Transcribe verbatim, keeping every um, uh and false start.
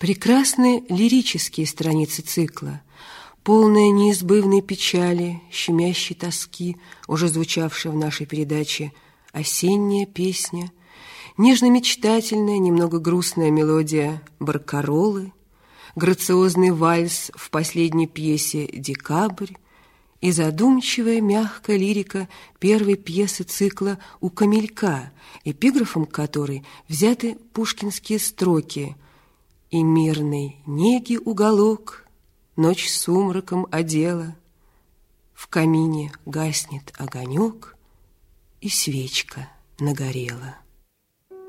Прекрасны лирические страницы цикла, полные неизбывной печали, щемящей тоски, уже звучавшая в нашей передаче «Осенняя песня», нежно-мечтательная, немного грустная мелодия «Баркаролы», грациозный вальс в последней пьесе «Декабрь» и задумчивая мягкая лирика первой пьесы цикла «У камелька», эпиграфом которой взяты пушкинские строки: «И мирной неги уголок ночь сумраком одела, в камине гаснет огонек, и свечка нагорела».